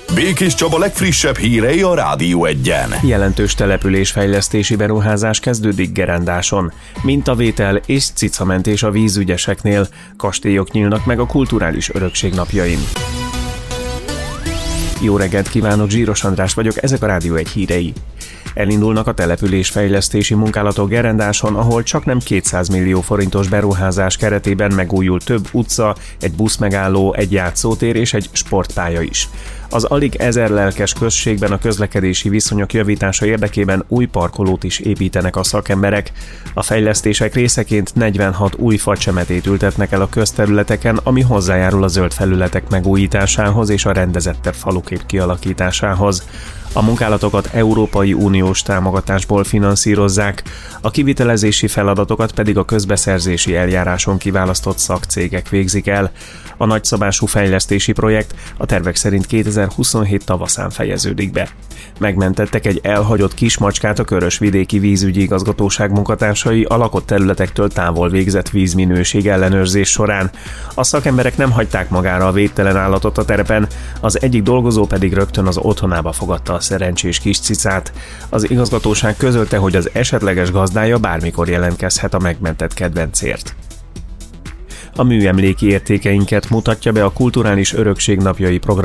Békés Csaba legfrissebb hírei a Rádió Egyen. Jelentős településfejlesztési beruházás kezdődik Gerendáson. Mintavétel és cicamentés a vízügyeseknél. Kastélyok nyílnak meg a kulturális örökség napjain. Jó reggelt kívánok, Zsíros András vagyok, ezek a Rádió Egy hírei. Elindulnak a településfejlesztési munkálatok Gerendáson, ahol csaknem 200 millió forintos beruházás keretében megújul több utca, egy buszmegálló, egy játszótér és egy sportpálya is. Az alig 1000 lelkes községben a közlekedési viszonyok javítása érdekében új parkolót is építenek a szakemberek. A fejlesztések részeként 46 új facsemetét ültetnek el a közterületeken, ami hozzájárul a zöld felületek megújításához és a rendezettebb falukép kialakításához. A munkálatokat Európai Uniós támogatásból finanszírozzák, a kivitelezési feladatokat pedig a közbeszerzési eljáráson kiválasztott szakcégek végzik el. A nagyszabású fejlesztési projekt a tervek szerint 2027 tavaszán fejeződik be. Megmentettek egy elhagyott kismacskát a Körösvidéki Vízügyi Igazgatóság munkatársai a lakott területektől távol végzett vízminőség ellenőrzés során. A szakemberek nem hagyták magára a védtelen állatot a terepen, az egyik dolgozó pedig rögtön az otthonába fogadta a szerencsés kis cicát. Az igazgatóság közölte, hogy az esetleges gazdája bármikor jelentkezhet a megmentett kedvencért. A műemléki értékeinket mutatja be a Kulturális Örökség napjai program